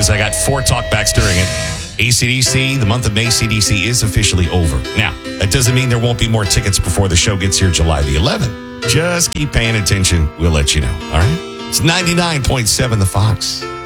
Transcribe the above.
because I got 4 talkbacks during it. AC/DC, the month of AC/DC is officially over. Now, that doesn't mean there won't be more tickets before the show gets here July the 11th. Just keep paying attention. We'll let you know. All right? It's 99.7 The Fox.